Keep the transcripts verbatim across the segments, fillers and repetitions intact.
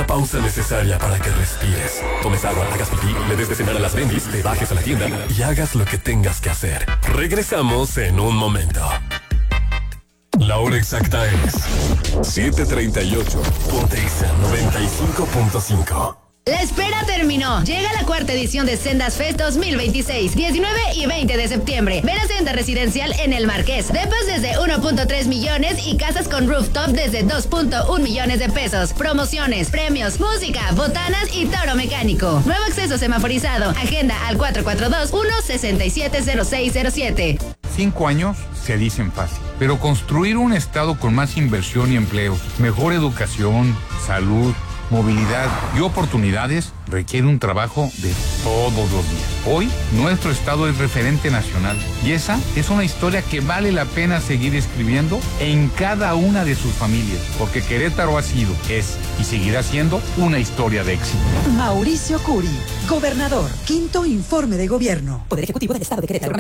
pausa necesaria para que respires, tomes agua, hagas pipí, le des de cenar a las bendis, te bajes a la tienda y hagas lo que tengas que hacer. Regresamos en un momento. La hora exacta es siete treinta y ocho. Ponte Exa noventa y cinco punto cinco. La espera terminó. Llega la cuarta edición de Sendas Fest dos mil veintiséis, diecinueve y veinte de septiembre. Ven a Senda Residencial en El Marqués. Depas desde uno punto tres millones y casas con rooftop desde dos punto uno millones de pesos. Promociones, premios, música, botanas y toro mecánico. Nuevo acceso semaforizado. Agenda al cuatro cuatro dos, uno seis siete cero seis cero siete. Cinco años se dicen fácil, pero construir un estado con más inversión y empleos, mejor educación, salud, movilidad y oportunidades requiere un trabajo de todos los días. Hoy, nuestro estado es referente nacional y esa es una historia que vale la pena seguir escribiendo en cada una de sus familias, porque Querétaro ha sido, es y seguirá siendo una historia de éxito. Mauricio Curi, gobernador, quinto informe de gobierno. Poder Ejecutivo del Estado de Querétaro.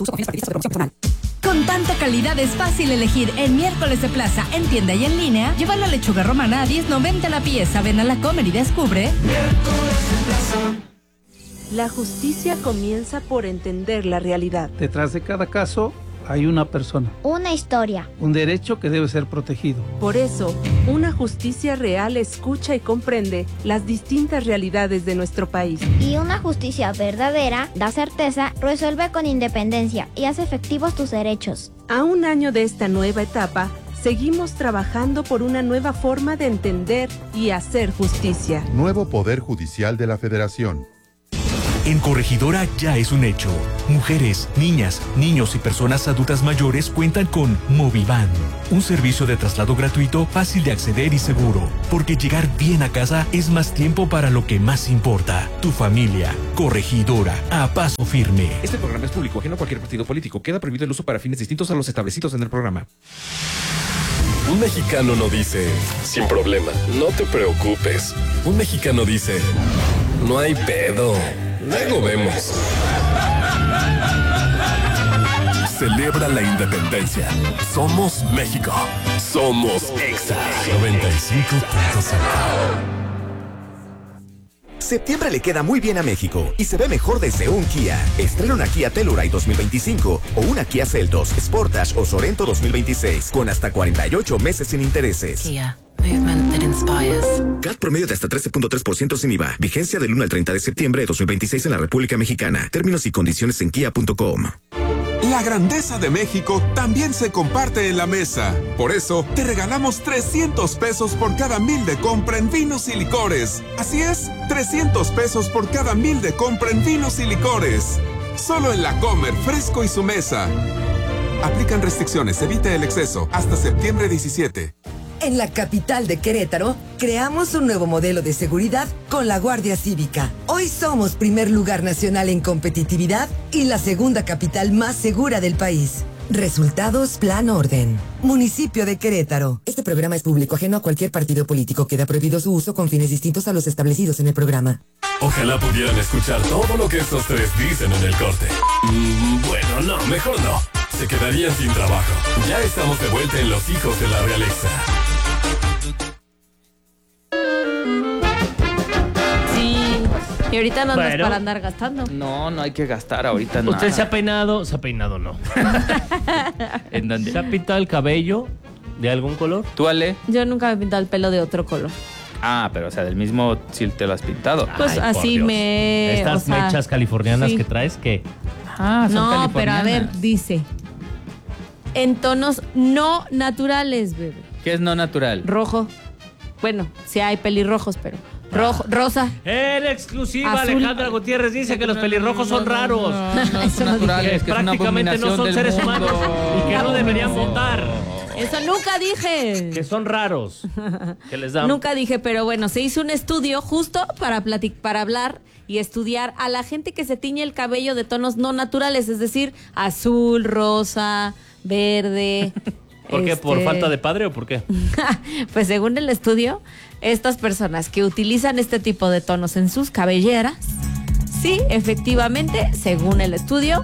Con tanta calidad es fácil elegir en Miércoles de Plaza, en tienda y en línea. Lleva la lechuga romana a diez noventa la pieza. Ven a la Comer y descubre. Miércoles de Plaza. La justicia comienza por entender la realidad. Detrás de cada caso hay una persona. Una historia. Un derecho que debe ser protegido. Por eso, una justicia real escucha y comprende las distintas realidades de nuestro país. Y una justicia verdadera da certeza, resuelve con independencia y hace efectivos tus derechos. A un año de esta nueva etapa, seguimos trabajando por una nueva forma de entender y hacer justicia. Nuevo Poder Judicial de la Federación. En Corregidora ya es un hecho. Mujeres, niñas, niños y personas adultas mayores cuentan con Movivan, un servicio de traslado gratuito, fácil de acceder y seguro, porque llegar bien a casa es más tiempo para lo que más importa, tu familia. Corregidora, a paso firme. Este programa es público, ajeno a cualquier partido político. Queda prohibido el uso para fines distintos a los establecidos en el programa. Un mexicano no dice, sin problema, no te preocupes. Un mexicano dice, no hay pedo. Luego vemos. Celebra la independencia. Somos México. Somos Exa noventa y cinco punto cinco. Septiembre le queda muy bien a México y se ve mejor desde un Kia. Estrena una Kia Telluride dos mil veinticinco o una Kia Seltos, Sportage o Sorento dos mil veintiséis con hasta cuarenta y ocho meses sin intereses. Kia. Movement that inspires. C A T promedio de hasta trece punto tres por ciento sin I V A. Vigencia del uno al treinta de septiembre de dos mil veintiséis en la República Mexicana. Términos y condiciones en kia punto com. La grandeza de México también se comparte en la mesa. Por eso, te regalamos trescientos pesos por cada mil de compra en vinos y licores. Así es, trescientos pesos por cada mil de compra en vinos y licores. Solo en La Comer, Fresco y su mesa. Aplican restricciones, evita el exceso. Hasta septiembre diecisiete. En la capital de Querétaro, creamos un nuevo modelo de seguridad con la Guardia Cívica. Hoy somos primer lugar nacional en competitividad y la segunda capital más segura del país. Resultados Plan Orden. Municipio de Querétaro. Este programa es público, ajeno a cualquier partido político. Queda prohibido su uso con fines distintos a los establecidos en el programa. Ojalá pudieran escuchar todo lo que estos tres dicen en el corte. Mm, bueno, no, mejor no. Se quedarían sin trabajo. Ya estamos de vuelta en Los Hijos de la Realeza. Y ahorita no andas Bueno. para andar gastando. No, no hay que gastar ahorita nada. ¿Usted se ha peinado? Se ha peinado, no. ¿En dónde? ¿Se ha pintado el cabello de algún color? ¿Tú, Ale? Yo nunca me he pintado el pelo de otro color. Ah, pero o sea, del mismo si te lo has pintado. Pues Ay, por así Dios. me... Estas o sea, mechas californianas sí. que traes, ¿qué? Ah, son No, pero a ver, californianas. dice. En tonos no naturales, bebé. ¿Qué es no natural? Rojo. Bueno, sí hay pelirrojos, pero... Rojo, rosa. En exclusiva, Azul. Alejandra Gutiérrez dice que los pelirrojos son raros. No, no son naturales, que es una prácticamente no abominación son del seres mundo. humanos y que no deberían votar. Eso nunca dije. Que son raros. Que les dan. Nunca dije, pero bueno, se hizo un estudio justo para platic para hablar y estudiar a la gente que se tiñe el cabello de tonos no naturales, es decir, azul, rosa, verde. ¿Por qué? este... ¿Por falta de padre o por qué? Pues según el estudio, estas personas que utilizan este tipo de tonos en sus cabelleras, sí, efectivamente, según el estudio,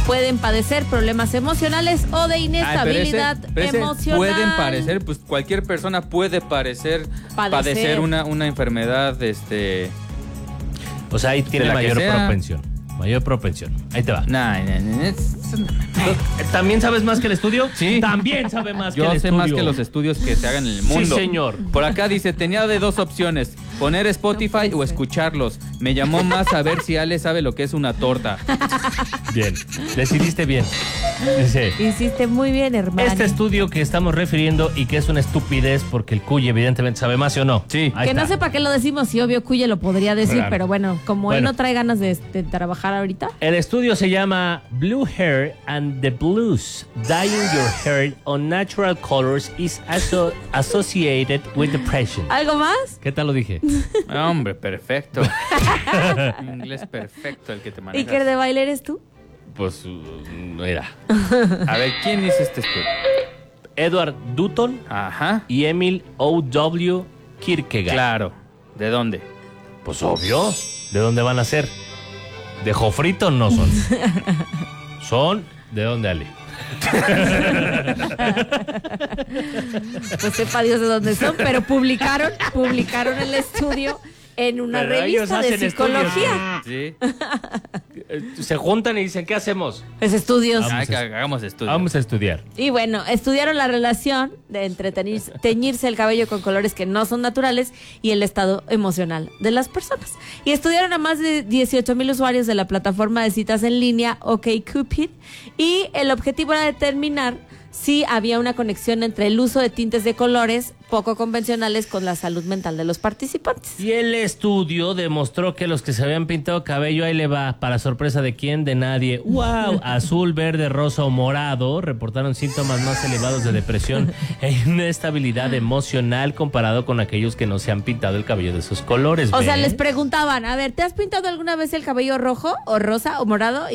pueden padecer problemas emocionales o de inestabilidad Ay, pero ese- pero ese emocional. Pueden parecer, pues cualquier persona puede parecer Padecer. padecer una, una enfermedad, este. O sea, ahí tiene de la que mayor sea. propensión. Mayor propensión. Ahí te va. Nah, nah, nah, nah. ¿También sabes más que el estudio? Sí. También sabe más que Yo el sé estudio. más que los estudios que se hagan en el mundo. Sí, señor. Por acá dice, tenía de dos opciones, poner Spotify o escucharlos. Me llamó más a ver si Ale sabe lo que es una torta. Bien, decidiste bien. Dice, Hiciste muy bien, hermano. este estudio que estamos refiriendo y que es una estupidez porque el Cuy evidentemente sabe más, ¿sí o no? Sí. Ahí Que no está. sé para qué lo decimos, si obvio Cuya lo podría decir, Claro. pero bueno, como él Bueno. no trae ganas de, de trabajar ahorita. El estudio se llama Blue Hair and the Blues. Dyeing your hair on natural colors is aso- associated with depression. ¿Algo más? ¿Qué tal lo dije? Hombre, perfecto. Inglés perfecto el que te ¿Y manejas. qué de baile eres tú? Pues uh, no era. A ver, ¿quién hizo este estudio? Edward Dutton Ajá. y Emil O W. Kierkegaard. Claro. ¿De dónde? Pues obvio. ¿De dónde van a ser? ¿De Jofrito no son? Son de dónde, Ale. Pues sepa Dios de dónde son, pero publicaron, publicaron el estudio en una Pero ellos revista de hacen psicología. Sí. Se juntan y dicen, ¿qué hacemos? Pues estudios. Ah, que hagamos estudio. Vamos a estudiar. Y bueno, estudiaron la relación de entre teñirse, teñirse el cabello con colores que no son naturales y el estado emocional de las personas. Y estudiaron a más de dieciocho mil usuarios de la plataforma de citas en línea OkCupid y el objetivo era determinar si había una conexión entre el uso de tintes de colores poco convencionales con la salud mental de los participantes. Y el estudio demostró que los que se habían pintado cabello, ahí le va, para sorpresa de quién, de nadie, wow, azul, verde, rosa o morado, reportaron síntomas más elevados de depresión e inestabilidad emocional comparado con aquellos que no se han pintado el cabello de esos colores. O sea, ¿ves? les preguntaban, a ver, ¿te has pintado alguna vez el cabello rojo o rosa o morado?